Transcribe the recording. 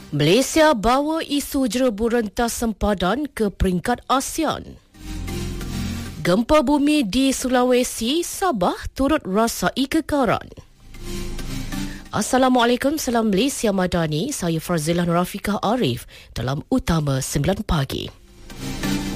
Malaysia bawa isu jerebu rentas sempadan ke peringkat ASEAN. Gempa bumi di Sulawesi, Sabah turut rasai kekaran. Assalamualaikum, salam Malaysia Madani. Saya Farzilah Nurafiqah Arif dalam Utama 9 Pagi.